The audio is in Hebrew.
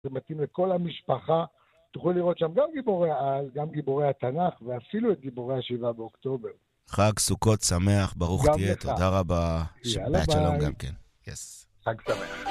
זה מתאים לכל המשפחה. תוכלו לראות שם גם גיבורי העל, גם גיבורי התנ"ך, ואפילו את גיבורי ה7 באוקטובר. חג סוכות שמח, ברוך תהיה, תודה רבה. יאללה, שבת שלום ביי. גם כן. יס. חג שמח.